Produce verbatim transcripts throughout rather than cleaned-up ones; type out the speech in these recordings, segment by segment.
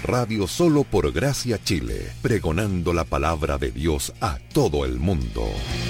Radio Solo por Gracia Chile, pregonando la palabra de Dios a todo el mundo.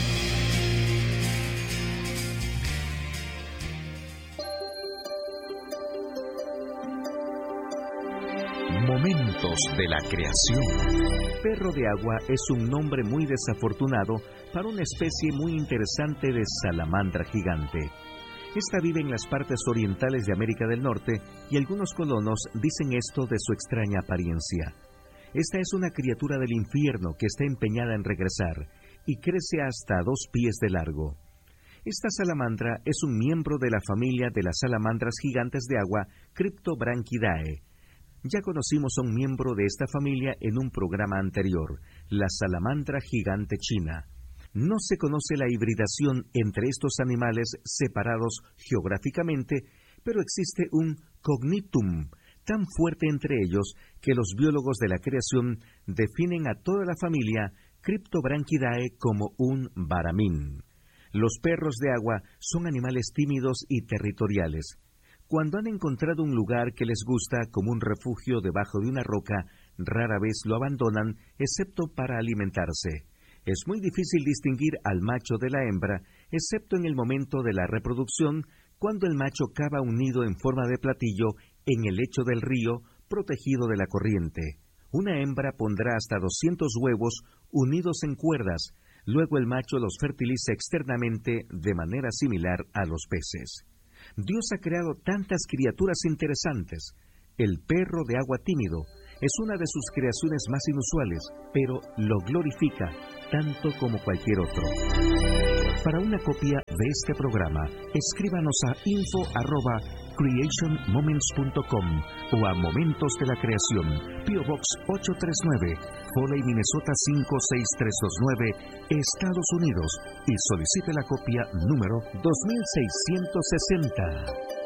Momentos de la creación. Perro de agua es un nombre muy desafortunado para una especie muy interesante de salamandra gigante. Esta vive en las partes orientales de América del Norte y algunos colonos dicen esto de su extraña apariencia. Esta es una criatura del infierno que está empeñada en regresar y crece hasta dos pies de largo. Esta salamandra es un miembro de la familia de las salamandras gigantes de agua Cryptobranchidae. Ya conocimos a un miembro de esta familia en un programa anterior, la salamandra gigante china. No se conoce la hibridación entre estos animales separados geográficamente, pero existe un cognitum tan fuerte entre ellos que los biólogos de la creación definen a toda la familia Cryptobranchidae como un baramín. Los perros de agua son animales tímidos y territoriales. Cuando han encontrado un lugar que les gusta como un refugio debajo de una roca, rara vez lo abandonan, excepto para alimentarse. Es muy difícil distinguir al macho de la hembra, excepto en el momento de la reproducción, cuando el macho cava un nido en forma de platillo en el lecho del río, protegido de la corriente. Una hembra pondrá hasta doscientos huevos unidos en cuerdas, luego el macho los fertiliza externamente de manera similar a los peces. Dios ha creado tantas criaturas interesantes. El perro de agua tímido es una de sus creaciones más inusuales, pero lo glorifica tanto como cualquier otro. Para una copia de este programa, escríbanos a info arroba creation moments punto com o a Momentos de la Creación, P O Box ocho tres nueve, Foley, Minnesota cinco seis tres dos nueve, Estados Unidos, y solicite la copia número dos mil seiscientos sesenta.